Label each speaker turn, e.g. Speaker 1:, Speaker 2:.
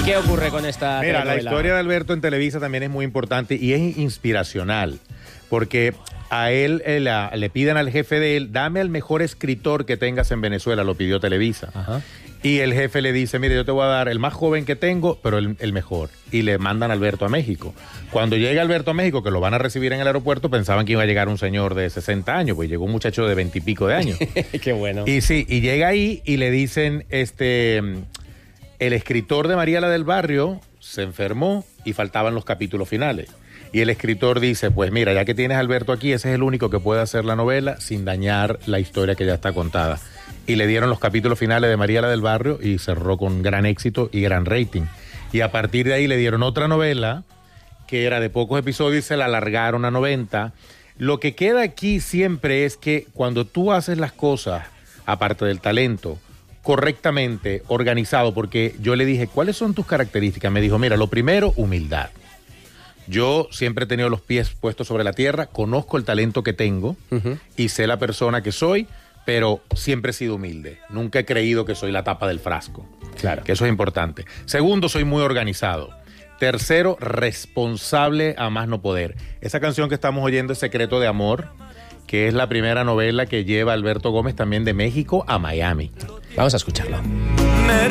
Speaker 1: qué ocurre con esta
Speaker 2: Mira,
Speaker 1: telenovela?
Speaker 2: la historia de Alberto en Televisa también es muy importante y es inspiracional, porque a él le piden al jefe de él, dame al mejor escritor que tengas en Venezuela, lo pidió Televisa.
Speaker 1: Ajá.
Speaker 2: Y el jefe le dice, mire, yo te voy a dar el más joven que tengo, pero el mejor. Y le mandan a Alberto a México. Cuando llega Alberto a México, que lo van a recibir en el aeropuerto, pensaban que iba a llegar un señor de 60 años, pues llegó un muchacho de 20 y pico de años.
Speaker 1: Qué bueno.
Speaker 2: Y sí, y llega ahí y le dicen, el escritor de María la del Barrio se enfermó y faltaban los capítulos finales. Y el escritor dice, pues mira, ya que tienes a Alberto aquí, ese es el único que puede hacer la novela sin dañar la historia que ya está contada. Y le dieron los capítulos finales de María la del Barrio y cerró con gran éxito y gran rating. Y a partir de ahí le dieron otra novela que era de pocos episodios y se la alargaron a 90. Lo que queda aquí siempre es que cuando tú haces las cosas, aparte del talento, correctamente, organizado, porque yo le dije, ¿cuáles son tus características? Me dijo, mira, lo primero, humildad. Yo siempre he tenido los pies puestos sobre la tierra, conozco el talento que tengo y sé la persona que soy, pero siempre he sido humilde. Nunca he creído que soy la tapa del frasco.
Speaker 1: Claro.
Speaker 2: Que eso es importante. Segundo, soy muy organizado. Tercero, responsable a más no poder. Esa canción que estamos oyendo es Secreto de Amor, que es la primera novela que lleva Alberto Gómez también de México a Miami.
Speaker 1: Vamos a escucharlo.